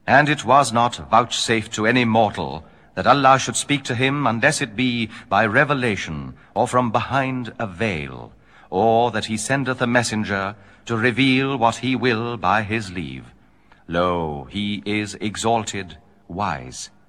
And it was not vouchsafed to any mortal that Allah should speak to him unless it be by revelation or from behind a veil, or that he sendeth a messenger to reveal what he will by his leave. Lo, he is exalted, wise.